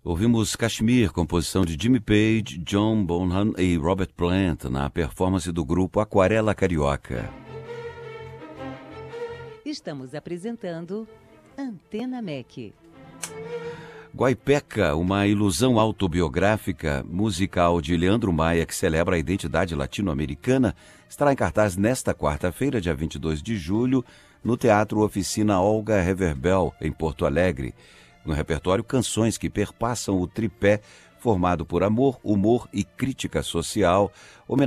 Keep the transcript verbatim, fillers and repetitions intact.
Ouvimos Kashmir, composição de Jimmy Page, John Bonham e Robert Plant, na performance do grupo Aquarela Carioca. Estamos apresentando Antena M E C. Guaipeca, uma ilusão autobiográfica musical de Leandro Maia que celebra a identidade latino-americana, estará em cartaz nesta quarta-feira, dia vinte e dois de julho, no Teatro Oficina Olga Reverbel, em Porto Alegre. No repertório, canções que perpassam o tripé formado por amor, humor e crítica social,